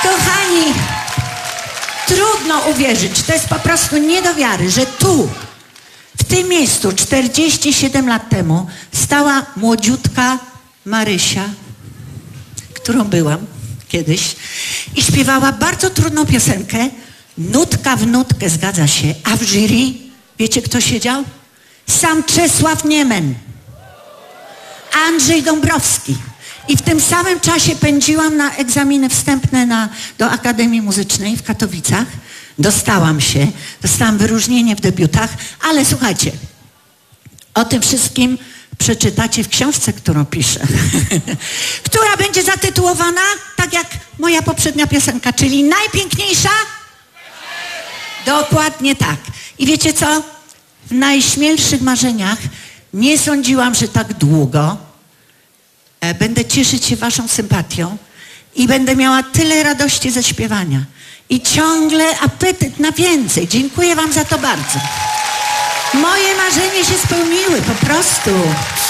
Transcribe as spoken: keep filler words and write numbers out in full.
Kochani, trudno uwierzyć, to jest po prostu nie do wiary, że tu, w tym miejscu czterdzieści siedem lat temu stała młodziutka Marysia, którą byłam kiedyś i śpiewała bardzo trudną piosenkę, nutka w nutkę, zgadza się, a w jury, wiecie kto siedział? Sam Czesław Niemen, Andrzej Dąbrowski. I w tym samym czasie pędziłam na egzaminy wstępne na, do Akademii Muzycznej w Katowicach. Dostałam się, dostałam wyróżnienie w debiutach, ale słuchajcie, o tym wszystkim przeczytacie w książce, którą piszę, która będzie zatytułowana tak jak moja poprzednia piosenka, czyli Najpiękniejsza? Dokładnie tak. I wiecie co? W najśmielszych marzeniach nie sądziłam, że tak długo e, będę cieszyć się waszą sympatią i będę miała tyle radości ze śpiewania. I ciągle apetyt na więcej. Dziękuję wam za to bardzo. Moje marzenia się spełniły, po prostu.